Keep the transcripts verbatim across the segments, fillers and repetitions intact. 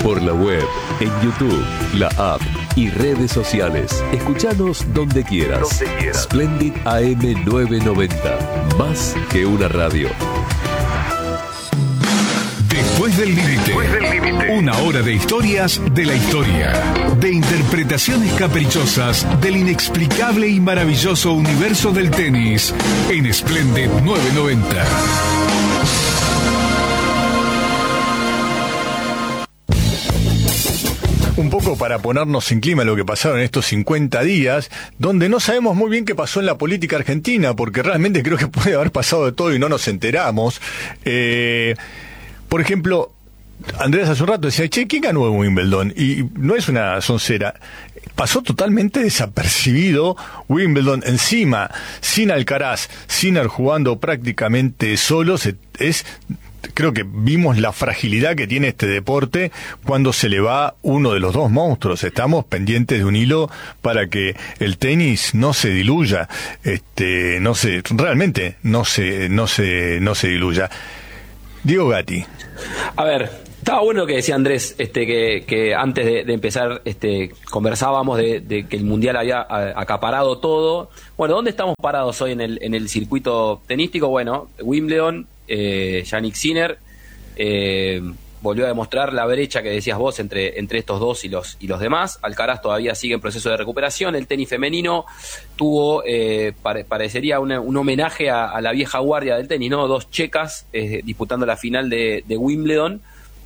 Por la web, en YouTube, la app y redes sociales. Escuchanos donde quieras. Donde quieras. Splendid A M novecientos noventa. Más que una radio. Después del límite. Una hora de historias de la historia. De interpretaciones caprichosas del inexplicable y maravilloso universo del tenis. En Splendid novecientos noventa. Un poco para ponernos en clima lo que pasaron estos cincuenta días, donde no sabemos muy bien qué pasó en la política argentina, porque realmente creo que puede haber pasado de todo y no nos enteramos. Eh, por ejemplo, Andrés hace un rato decía, che, ¿quién ganó Wimbledon? Y no es una soncera. Pasó totalmente desapercibido Wimbledon. Encima, sin Alcaraz, Sinner jugando prácticamente solos, es... Creo que vimos la fragilidad que tiene este deporte cuando se le va uno de los dos monstruos. Estamos pendientes de un hilo para que el tenis no se diluya, este, no se, realmente no se, no se, no se diluya. Diego Gatti. A ver, estaba bueno lo que decía Andrés, este, que, que antes de, de empezar, este, conversábamos de, de que el mundial había acaparado todo. Bueno, ¿dónde estamos parados hoy en el, en el circuito tenístico? Bueno, Wimbledon. Eh, Jannik Sinner eh, volvió a demostrar la brecha que decías vos entre, entre estos dos y los, y los demás. Alcaraz todavía sigue en proceso de recuperación. El tenis femenino tuvo, eh, pare, parecería una, un homenaje a, a la vieja guardia del tenis, ¿no? Dos checas eh, disputando la final de, de Wimbledon,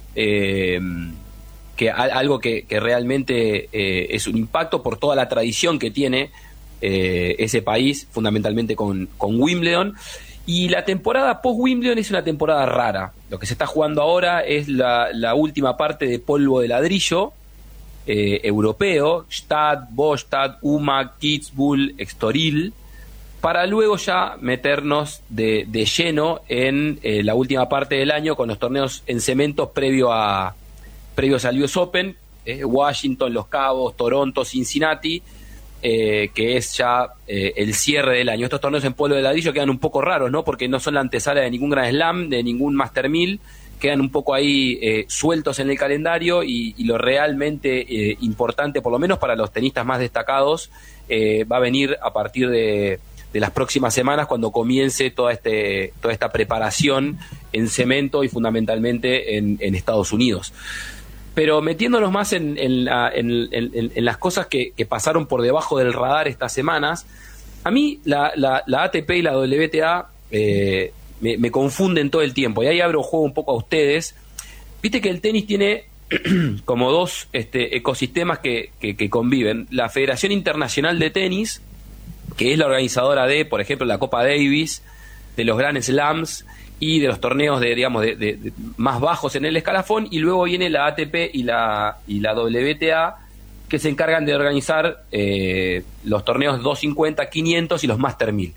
eh, que a, algo que, que realmente eh, es un impacto por toda la tradición que tiene eh, ese país, fundamentalmente con, con Wimbledon. Y la temporada post-Wimbledon es una temporada rara. Lo que se está jugando ahora es la, la última parte de polvo de ladrillo eh, europeo, Stade, Bostad, Umag, Kitzbühel, Estoril, para luego ya meternos de, de lleno en eh, la última parte del año con los torneos en cementos previo a, previos al U S Open, eh, Washington, Los Cabos, Toronto, Cincinnati, Eh, que es ya eh, el cierre del año. Estos torneos en polvo de ladrillo quedan un poco raros, ¿no? Porque no son la antesala de ningún Grand Slam, de ningún Master mil, quedan un poco ahí eh, sueltos en el calendario y, y lo realmente eh, importante, por lo menos para los tenistas más destacados, eh, va a venir a partir de, de las próximas semanas cuando comience toda, este, toda esta preparación en cemento y fundamentalmente en, en Estados Unidos. Pero metiéndonos más en, en, la, en, en, en las cosas que, que pasaron por debajo del radar estas semanas, a mí la, la, la A T P y la W T A eh, me, me confunden todo el tiempo. Y ahí abro juego un poco a ustedes. Viste que el tenis tiene como dos este, ecosistemas que, que, que conviven. La Federación Internacional de Tenis, que es la organizadora de, por ejemplo, la Copa Davis, de los Grand Slams y de los torneos de, digamos, de, de, de más bajos en el escalafón, y luego viene la A T P y la, y la W T A, que se encargan de organizar eh, los torneos doscientos cincuenta, quinientos y los Master mil.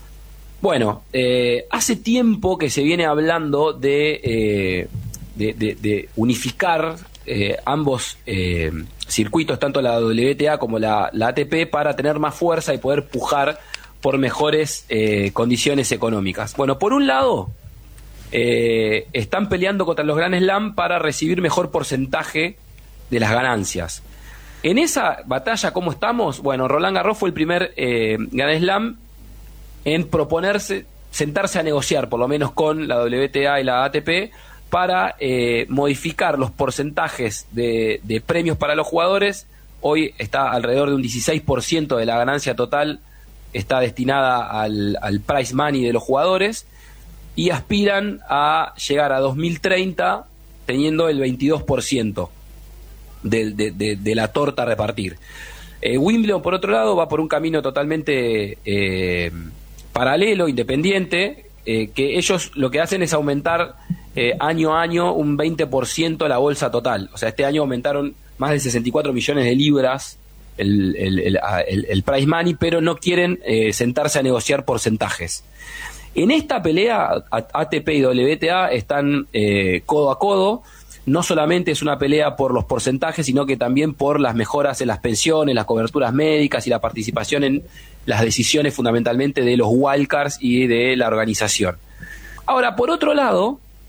Bueno, eh, hace tiempo que se viene hablando de, eh, de, de, de unificar eh, ambos eh, circuitos, tanto la W T A como la, la A T P, para tener más fuerza y poder pujar por mejores eh, condiciones económicas. Bueno, por un lado, Eh, están peleando contra los Grand Slam para recibir mejor porcentaje de las ganancias. En esa batalla, ¿cómo estamos? Bueno, Roland Garros fue el primer eh, Grand Slam en proponerse, sentarse a negociar, por lo menos con la W T A y la A T P, para eh, modificar los porcentajes de, de premios para los jugadores. Hoy está alrededor de un dieciséis por ciento de la ganancia total, está destinada al, al prize money de los jugadores, y aspiran a llegar a dos mil treinta teniendo el veintidós por ciento de, de, de, de la torta a repartir. Eh, Wimbledon, por otro lado, va por un camino totalmente eh, paralelo, independiente, eh, que ellos lo que hacen es aumentar eh, año a año un veinte por ciento la bolsa total. O sea, este año aumentaron más de sesenta y cuatro millones de libras el, el, el, el, el prize money, pero no quieren eh, sentarse a negociar porcentajes. En esta pelea, A T P y W T A están eh, codo a codo. No solamente es una pelea por los porcentajes, sino que también por las mejoras en las pensiones, las coberturas médicas y la participación en las decisiones fundamentalmente de los wildcards y de la organización. Ahora, por otro lado,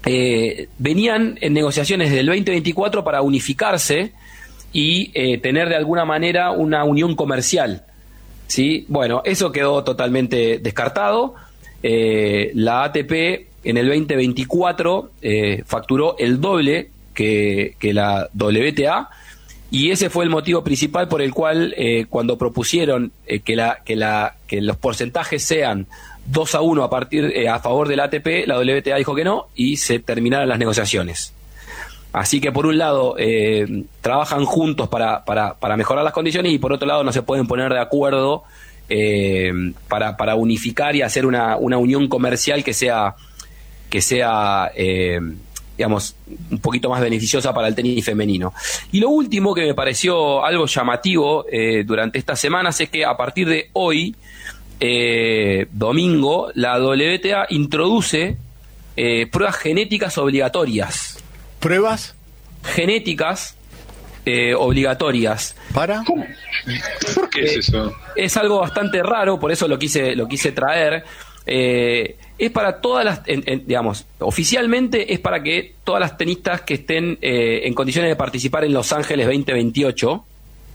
eh, venían en negociaciones desde el veinte veinticuatro para unificarse y eh, tener de alguna manera una unión comercial, ¿sí? Bueno, eso quedó totalmente descartado. Eh, la A T P en el veinte veinticuatro eh, facturó el doble que, que la W T A, y ese fue el motivo principal por el cual eh, cuando propusieron eh, que, la, que, la, que los porcentajes sean dos a uno a, partir, eh, a favor de la A T P, la W T A dijo que no y se terminaron las negociaciones. Así que por un lado eh, trabajan juntos para, para, para mejorar las condiciones, y por otro lado no se pueden poner de acuerdo eh, para, para unificar y hacer una, una unión comercial que sea, que sea eh, digamos, un poquito más beneficiosa para el tenis femenino. Y lo último que me pareció algo llamativo eh, durante estas semanas es que a partir de hoy, eh, domingo, la W T A introduce eh, pruebas genéticas obligatorias. ¿Pruebas? Genéticas eh, obligatorias. ¿Para? ¿Cómo? ¿Por qué es eso? Es algo bastante raro, por eso lo quise, lo quise traer. Eh, es para todas las, en, en, digamos, oficialmente es para que todas las tenistas que estén eh, en condiciones de participar en Los Ángeles veinte veintiocho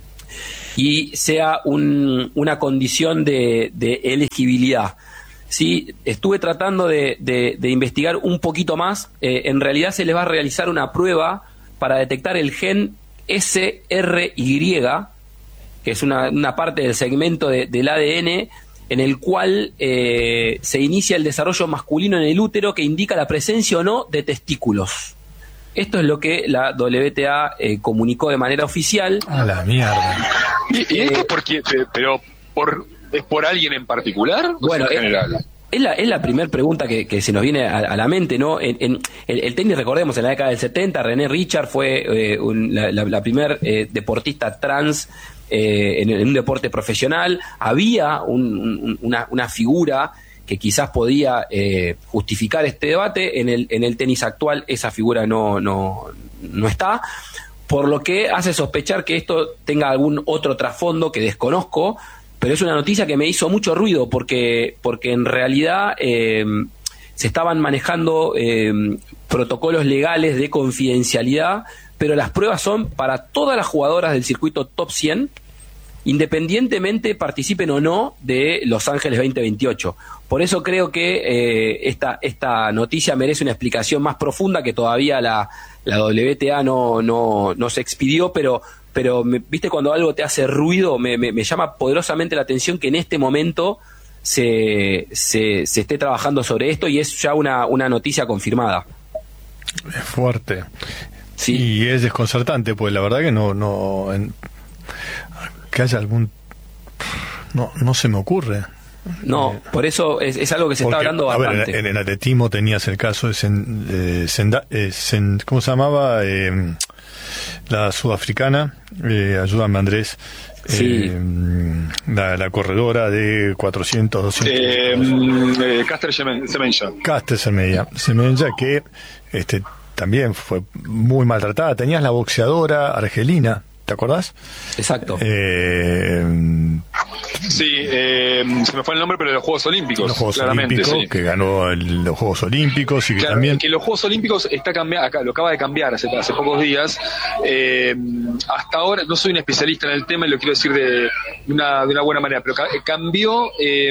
y sea un, una condición de, de elegibilidad. Sí, estuve tratando de, de, de investigar un poquito más. Eh, en realidad se les va a realizar una prueba para detectar el gen S R Y, que es una, una parte del segmento de, del A D N en el cual eh, se inicia el desarrollo masculino en el útero, que indica la presencia o no de testículos. Esto es lo que la W T A eh, comunicó de manera oficial. A la mierda. ¿Y, y esto por qué? Pero por... ¿Es por alguien en particular o bueno, en general? Es, es la, es la primera pregunta que, que se nos viene a, a la mente, ¿no? En, en el, el tenis, recordemos, en la década del setenta, René Richard fue eh, un, la, la, la primer eh, deportista trans eh, en, en un deporte profesional. Había un, un, una, una figura que quizás podía eh, justificar este debate. En el, en el tenis actual esa figura no, no, no está, por lo que hace sospechar que esto tenga algún otro trasfondo que desconozco. Pero es una noticia que me hizo mucho ruido porque, porque en realidad eh, se estaban manejando eh, protocolos legales de confidencialidad, pero las pruebas son para todas las jugadoras del circuito top cien, independientemente participen o no de Los Ángeles veinte veintiocho. Por eso creo que eh, esta, esta noticia merece una explicación más profunda que todavía la, la W T A no, no, no se expidió, pero... pero me, viste, cuando algo te hace ruido, me, me, me llama poderosamente la atención que en este momento se, se, se esté trabajando sobre esto, y es ya una, una noticia confirmada. Es fuerte. Sí. Y es desconcertante, pues la verdad que no, no en, que haya algún, no, no se me ocurre. No, eh, por eso es, es algo que se porque, está hablando bastante. A ver, en, en el atletismo tenías el caso de Sen, eh, Senda, eh, Sen, ¿cómo se llamaba? Eh, la sudafricana, eh, ayúdame Andrés, sí. eh, la, la corredora de cuatrocientos, doscientos. Eh, eh, Caster Semenya. Caster Semenya, Semenya que este, también fue muy maltratada. Tenías la boxeadora argelina, ¿te acordás? Exacto. Eh, sí, eh, se me fue el nombre, pero de los Juegos Olímpicos. Los Juegos claramente, Olímpicos, sí. Que ganó el, los Juegos Olímpicos y que claro, también... que los Juegos Olímpicos está cambiando, acá, lo acaba de cambiar hace, hace pocos días. Eh, hasta ahora, no soy un especialista en el tema y lo quiero decir de una, de una buena manera, pero cambió, eh,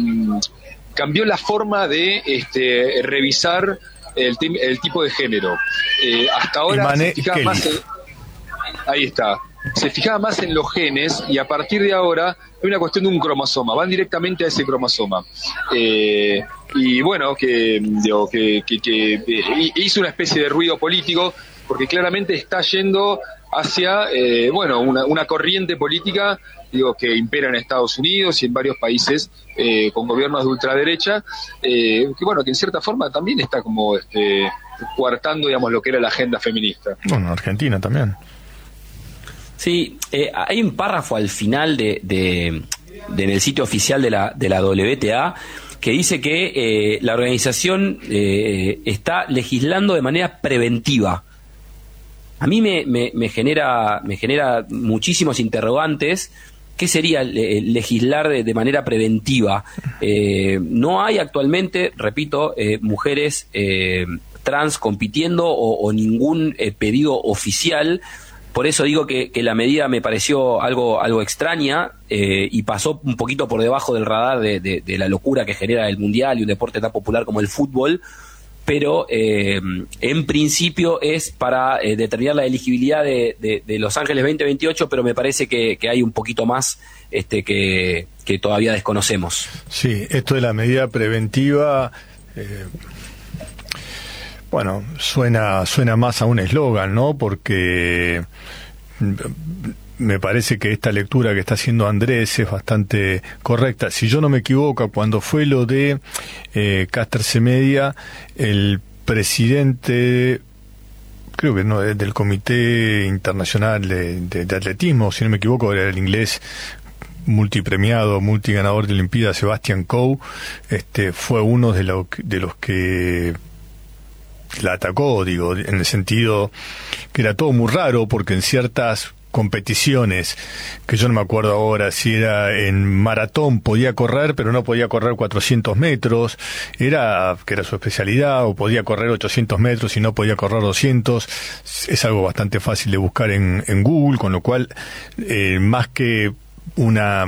cambió la forma de este, revisar el, el tipo de género. Eh, hasta ahora Imane se fijaba Kelly. más en, ahí está. Se fijaba más en los genes, y a partir de ahora hay una cuestión de un cromosoma, van directamente a ese cromosoma. Eh, y bueno, que, digo, que, que, que hizo una especie de ruido político, porque claramente está yendo hacia eh, bueno, una, una corriente política, digo, que impera en Estados Unidos y en varios países eh, con gobiernos de ultraderecha, eh, que bueno, que en cierta forma también está como este, coartando, digamos, lo que era la agenda feminista. Bueno, Argentina también. Sí, eh, hay un párrafo al final de, de, de en el sitio oficial de la, de la W T A que dice que eh, la organización eh, está legislando de manera preventiva. A mí me, me, me genera me genera muchísimos interrogantes. ¿Qué sería legislar de, de manera preventiva? Eh, no hay actualmente, repito, eh, mujeres eh, trans compitiendo o, o ningún eh, pedido oficial. Por eso digo que, que la medida me pareció algo, algo extraña eh, y pasó un poquito por debajo del radar de, de, de la locura que genera el Mundial y un deporte tan popular como el fútbol. Pero eh, en principio es para eh, determinar la elegibilidad de, de, de Los Ángeles veinte veintiocho, pero me parece que, que hay un poquito más este, que, que todavía desconocemos. Sí, esto de la medida preventiva, eh, bueno, suena, suena más a un eslogan, ¿no? Porque me parece que esta lectura que está haciendo Andrés es bastante correcta. Si yo no me equivoco, cuando fue lo de eh, Casterse Media, el presidente, creo que no, del Comité Internacional de, de, de Atletismo, si no me equivoco, era el inglés multipremiado, multiganador de Olimpiadas, Sebastian Coe, este, fue uno de, lo, de los que la atacó, digo, en el sentido que era todo muy raro, porque en ciertas competiciones, que yo no me acuerdo ahora si era en maratón, podía correr, pero no podía correr cuatrocientos metros, era que era su especialidad, o podía correr ochocientos metros y no podía correr doscientos. Es algo bastante fácil de buscar en, en Google, con lo cual, eh, más que una...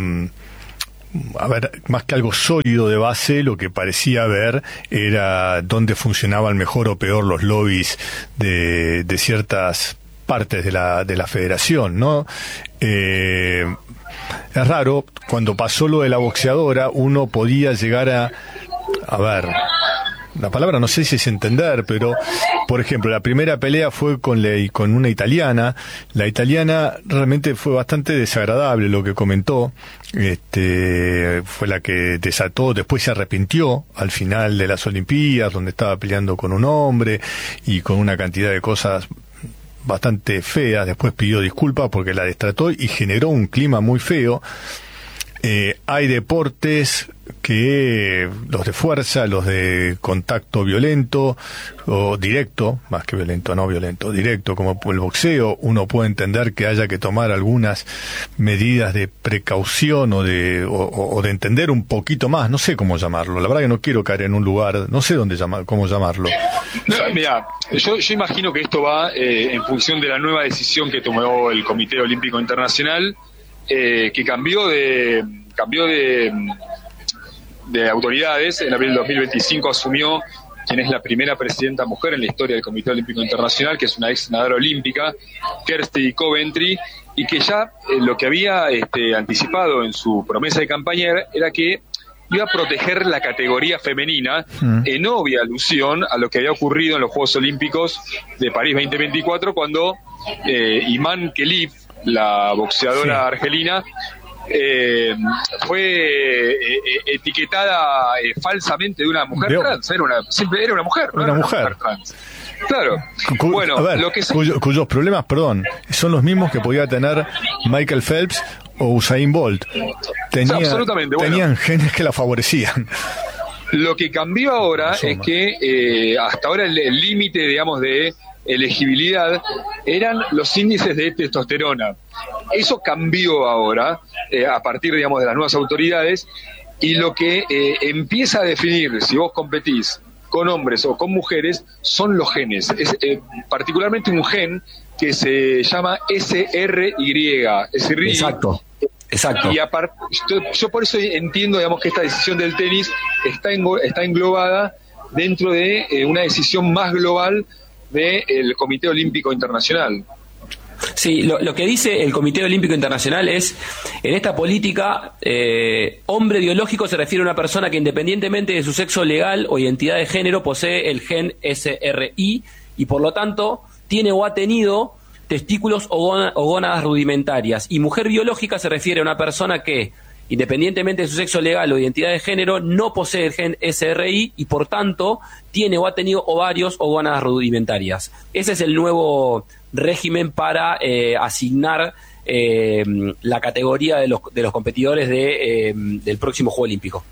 a ver, más que algo sólido de base, lo que parecía ver era dónde funcionaban mejor o peor los lobbies de, de ciertas partes de la, de la federación, ¿no? Eh, es raro, cuando pasó lo de la boxeadora, uno podía llegar a, a ver, la palabra no sé si es entender, pero, por ejemplo, la primera pelea fue con, la, con una italiana. La italiana realmente fue bastante desagradable lo que comentó. Este, fue la que desató, después se arrepintió al final de las Olimpiadas, donde estaba peleando con un hombre y con una cantidad de cosas bastante feas. Después pidió disculpas porque la destrató y generó un clima muy feo. Eh, hay deportes que, los de fuerza, los de contacto violento o directo, más que violento, no violento, directo, como el boxeo, uno puede entender que haya que tomar algunas medidas de precaución o de o, o de entender un poquito más, no sé cómo llamarlo, la verdad que no quiero caer en un lugar, no sé dónde llamar, cómo llamarlo. No, mira, yo, yo imagino que esto va eh, en función de la nueva decisión que tomó el Comité Olímpico Internacional, eh, que cambió de cambió de, de autoridades. En abril del dos mil veinticinco asumió quien es la primera presidenta mujer en la historia del Comité Olímpico Internacional, que es una ex nadadora olímpica, Kirsty Coventry, y que ya eh, lo que había este, anticipado en su promesa de campaña era, era que iba a proteger la categoría femenina, mm. en obvia alusión a lo que había ocurrido en los Juegos Olímpicos de París veinte veinticuatro, cuando eh, Iman Khelif, la boxeadora sí. argelina, Eh, fue eh, etiquetada eh, falsamente de una mujer Dios. trans. Era una, siempre era una mujer, una, ¿no? mujer. Era una mujer trans. Claro. Cu- bueno, a ver, lo que se... cuyo, cuyos problemas, perdón, son los mismos que podía tener Michael Phelps o Usain Bolt. Tenía, Absolutamente. Bueno, tenían genes que la favorecían. Lo que cambió ahora es que eh, hasta ahora el límite, digamos, de elegibilidad eran los índices de testosterona. Eso cambió ahora eh, a partir, digamos, de las nuevas autoridades, y lo que eh, empieza a definir si vos competís con hombres o con mujeres son los genes. Es eh, particularmente un gen que se llama S R Y. S R Y. Exacto. Exacto. Y aparte, yo, yo por eso entiendo, digamos, que esta decisión del tenis está, en, está englobada dentro de eh, una decisión más global del Comité Olímpico Internacional. Sí, lo, lo que dice el Comité Olímpico Internacional es, en esta política, eh, hombre biológico se refiere a una persona que, independientemente de su sexo legal o identidad de género, posee el gen S R Y y por lo tanto tiene o ha tenido testículos o, gona, o gónadas rudimentarias. Y mujer biológica se refiere a una persona que, independientemente de su sexo legal o identidad de género, no posee el gen S R Y y por tanto tiene o ha tenido ovarios o gónadas rudimentarias. Ese es el nuevo régimen para eh, asignar eh, la categoría de los, de los competidores de, eh, del próximo Juego Olímpico.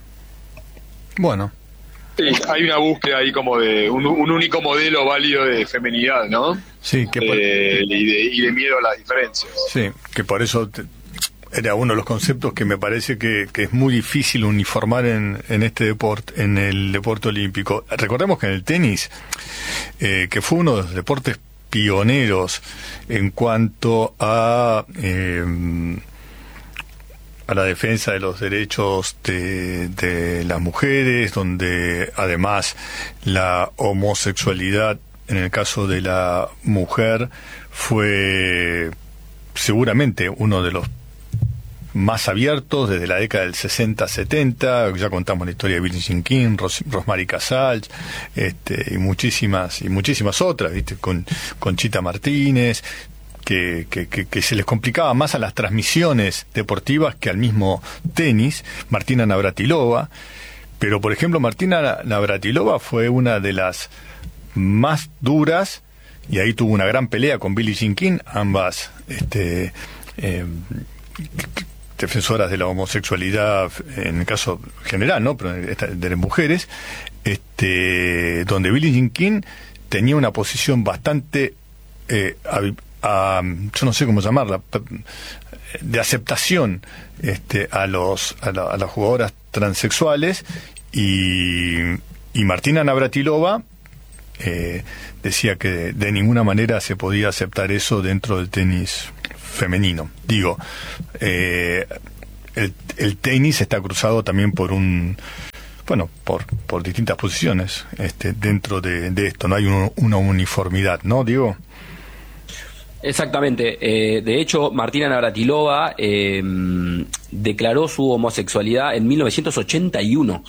Bueno. Sí, hay una búsqueda ahí como de un, un único modelo válido de feminidad, ¿no? Sí, que por... eh, y, de, y de miedo a las diferencias. Sí, que por eso... Te... era uno de los conceptos que me parece que, que es muy difícil uniformar en, en este deporte, en el deporte olímpico. Recordemos que en el tenis, eh, que fue uno de los deportes pioneros en cuanto a eh, a la defensa de los derechos de, de las mujeres, donde además la homosexualidad, en el caso de la mujer, fue seguramente uno de los más abiertos desde la década del sesenta setenta. Ya contamos la historia de Billie Jean King, Ros- Rosemary Casals, este, y muchísimas y muchísimas otras, ¿viste? Con Conchita Martínez, que, que, que, que se les complicaba más a las transmisiones deportivas que al mismo tenis. Martina Navratilova, pero por ejemplo Martina Navratilova fue una de las más duras, y ahí tuvo una gran pelea con Billie Jean King, ambas este eh, defensoras de la homosexualidad en el caso general, ¿no? Pero de las mujeres, este, donde Billie Jean King tenía una posición bastante, eh, a, a, yo no sé cómo llamarla, de aceptación este, a los a, la, a las jugadoras transexuales, y, y Martina Navratilova eh, decía que de, de ninguna manera se podía aceptar eso dentro del tenis femenino. Digo, eh, el, el tenis está cruzado también por un, bueno, por, por distintas posiciones este, dentro de, de esto. No hay un, una uniformidad, ¿no, Diego? Exactamente. Eh, de hecho, Martina Navratilova eh, declaró su homosexualidad en mil novecientos ochenta y uno.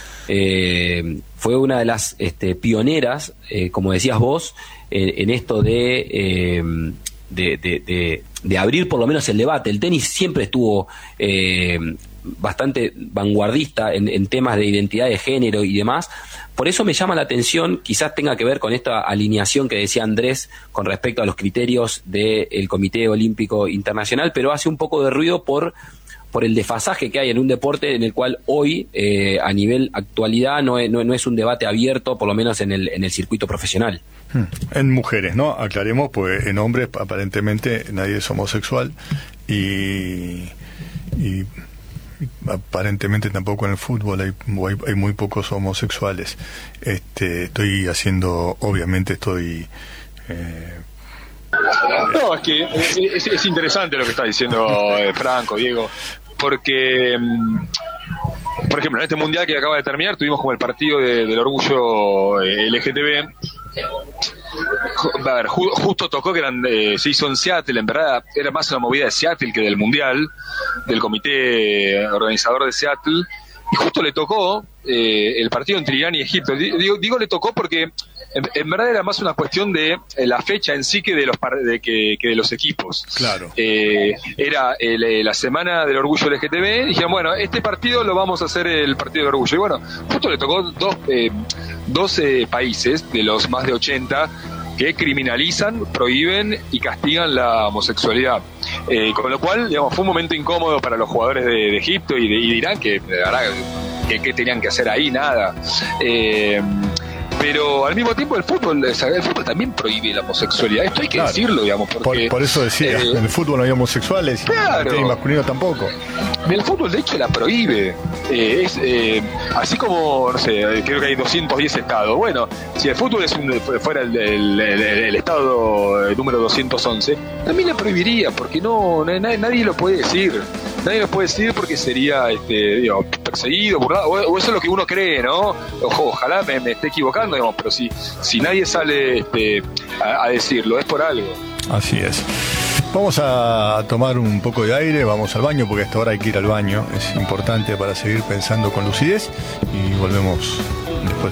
Eh, fue una de las este, pioneras, eh, como decías vos, eh, en esto de, eh, de, de, de, de abrir por lo menos el debate. El tenis siempre estuvo eh, bastante vanguardista en, en temas de identidad de género y demás. Por eso me llama la atención, quizás tenga que ver con esta alineación que decía Andrés con respecto a los criterios del Comité Olímpico Internacional, pero hace un poco de ruido por... por el desfasaje que hay en un deporte en el cual hoy, eh, a nivel actualidad, no es, no, no es un debate abierto, por lo menos en el, en el circuito profesional. En mujeres, ¿no? Aclaremos, pues en hombres aparentemente nadie es homosexual, y, y, y aparentemente tampoco en el fútbol hay, hay, hay muy pocos homosexuales. Este, estoy haciendo, obviamente estoy... Eh, No, es que es, es interesante lo que está diciendo eh, Franco, Diego, porque, por ejemplo, en este mundial que acaba de terminar, tuvimos como el partido de, del orgullo eh, L G T B. A ver, ju, justo tocó que eran, eh, se hizo en Seattle. En verdad era más una movida de Seattle que del mundial, del comité organizador de Seattle, y justo le tocó eh, el partido entre Irán y Egipto. Digo, digo le tocó porque en, en verdad era más una cuestión de eh, la fecha en sí que de los par de, que, que de los equipos. Claro. Eh, era el, la semana del orgullo L G T B, y dijeron, bueno, este partido lo vamos a hacer el partido del orgullo. Y bueno, justo le tocó dos, eh, dos eh, países de los más de ochenta que criminalizan, prohíben y castigan la homosexualidad. Eh, con lo cual, digamos, fue un momento incómodo para los jugadores de, de Egipto y de, y de Irán, que, que, que tenían que hacer ahí, nada. Eh, pero al mismo tiempo el fútbol, el fútbol también prohíbe la homosexualidad. Esto hay que claro. decirlo, digamos. Porque, por, por eso decía, eh, en el fútbol no hay homosexuales, claro, y en el masculino tampoco. El fútbol de hecho la prohíbe. Eh, es eh, así como, no sé, creo que hay doscientos diez estados. Bueno, si el fútbol es un, fuera el, el, el, el estado número doscientos once, también le prohibiría, porque no, no nadie, nadie lo puede decir. Nadie lo puede decir porque sería este, digo, perseguido, burlado, o, o eso es lo que uno cree, ¿no? Ojo, ojalá me, me esté equivocando, digamos, pero si, si nadie sale este, a, a decirlo, es por algo. Así es. Vamos a tomar un poco de aire, vamos al baño, porque a esta hora hay que ir al baño, es importante para seguir pensando con lucidez, y volvemos después.